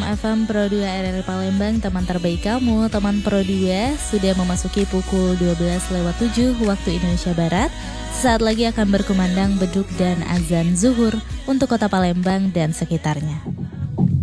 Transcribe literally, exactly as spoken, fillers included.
F M Pro dua R R I Palembang, teman terbaik kamu. Teman Pro dua sudah memasuki pukul dua belas lewat tujuh waktu Indonesia Barat. Sesaat lagi akan berkumandang beduk dan azan zuhur untuk kota Palembang dan sekitarnya.